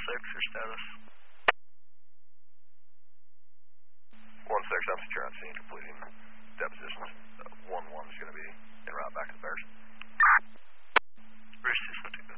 your status. 1-6, I'm secure on scene, completing depositions. 1-1 is going to be